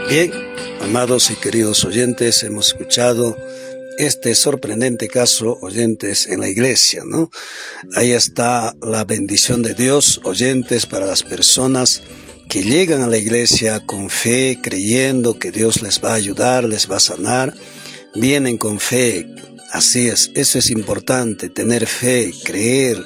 Bien, amados y queridos oyentes, hemos escuchado este sorprendente caso, oyentes, en la iglesia, ¿no? Ahí está la bendición de Dios, oyentes, para las personas que llegan a la iglesia con fe, creyendo que Dios les va a ayudar, les va a sanar. Vienen con fe, así es, eso es importante, tener fe, creer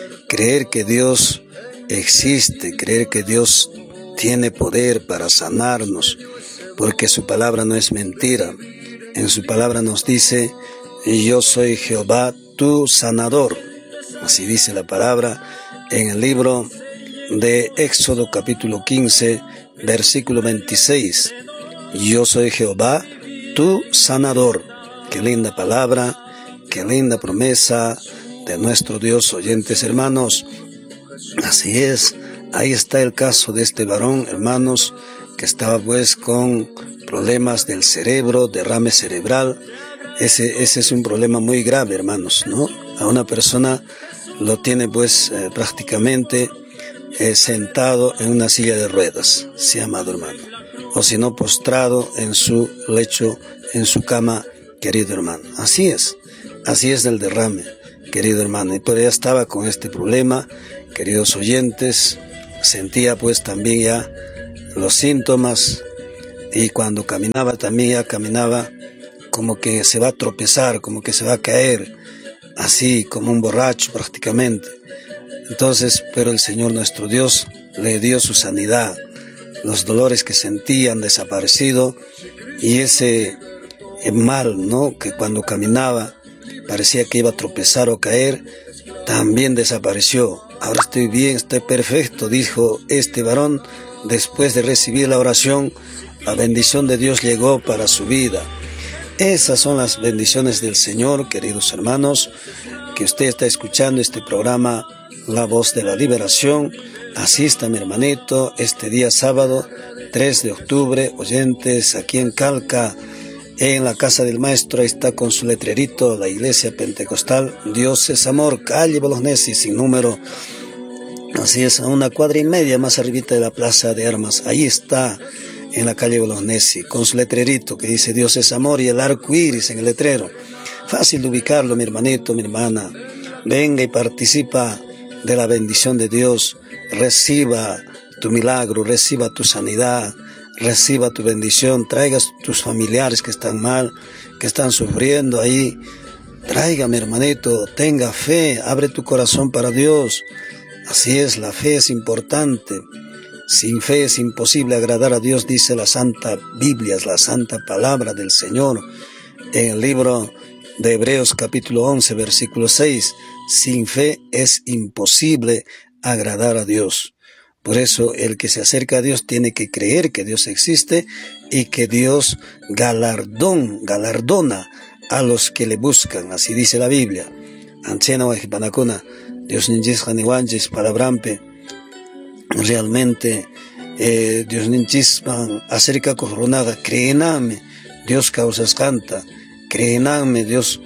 que Dios existe, creer que Dios tiene poder para sanarnos, porque su palabra no es mentira. En su palabra nos dice: yo soy Jehová tu sanador. Así dice la palabra en el libro de Éxodo capítulo 15, versículo 26. Yo soy Jehová tu sanador. Qué linda palabra, qué linda promesa de nuestro Dios, oyentes hermanos. Así es, ahí está el caso de este varón, hermanos, que estaba pues con problemas del cerebro, derrame cerebral. Ese es un problema muy grave, hermanos, ¿no? A una persona lo tiene pues prácticamente sentado en una silla de ruedas, sí, amado hermano, o si no, postrado en su lecho, en su cama, querido hermano. Así es el derrame, querido hermano, y pues ya estaba con este problema, queridos oyentes, sentía pues también ya los síntomas, y cuando caminaba también ya caminaba como que se va a tropezar, como que se va a caer, así como un borracho prácticamente. Entonces, pero el Señor nuestro Dios le dio su sanidad, los dolores que sentía han desaparecido, y ese mal, ¿no?, que cuando caminaba parecía que iba a tropezar o caer, también desapareció. Ahora estoy bien, estoy perfecto, dijo este varón. Después de recibir la oración, la bendición de Dios llegó para su vida. Esas son las bendiciones del Señor, queridos hermanos, que usted está escuchando este programa, La Voz de la Liberación. Asista, mi hermanito, este día sábado, 3 de octubre, oyentes, aquí en Calca, en la casa del maestro. Ahí está con su letrerito, la iglesia pentecostal Dios es amor, calle Bolognesi, sin número. Así es, a 1,5 cuadras más arribita de la plaza de armas. Ahí está, en la calle Bolognesi, con su letrerito que dice Dios es amor, y el arco iris en el letrero. Fácil de ubicarlo, mi hermanito, mi hermana. Venga y participa de la bendición de Dios. Reciba tu milagro, reciba tu sanidad, reciba tu bendición. Traigas tus familiares que están mal, que están sufriendo ahí. Traiga, mi hermanito, tenga fe, abre tu corazón para Dios. Así es, la fe es importante. Sin fe es imposible agradar a Dios, dice la Santa Biblia, es la Santa Palabra del Señor. En el libro de Hebreos capítulo 11, versículo 6, sin fe es imposible agradar a Dios. Por eso el que se acerca a Dios tiene que creer que Dios existe y que Dios galardona a los que le buscan. Así dice la Biblia. Anchena wajipanakuna, Dios ninjis janiwanjis palabrampe. Realmente Dios ninjis man acerca corronaga, creename, Dios causas canta, creename, Dios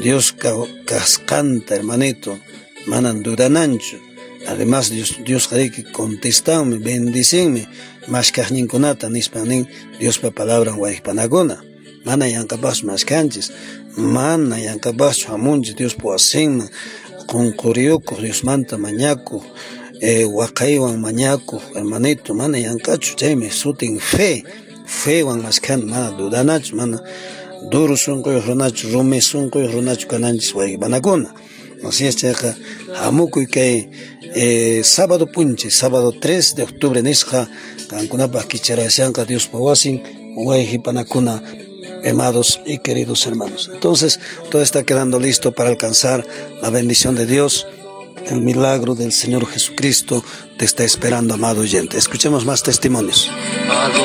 canta, hermanito, manan dudanancho. Además, Dios hay que contestarme, bendicirme, más que ninconata, nispanin, Dios pa palabra guaypanagona, mana yancabas más canches, mana yancabas chamunches, Dios po asigna, con curioco, Dios manta mañaco, wakaiwan mañaco, hermanito, mana yancacho, chayme, sutin fe wan más can, mana dudanach, mana duro sunco y ronacho, rome sunco y ronacho cananches guaypanagona. Así es, cheja, hamuco y que sábado 3 de octubre, nisja, cancunapas quicharacianca, Dios pawasin, guayjipanacuna, amados y queridos hermanos. Entonces, todo está quedando listo para alcanzar la bendición de Dios. El milagro del Señor Jesucristo te está esperando, amado oyente. Escuchemos más testimonios.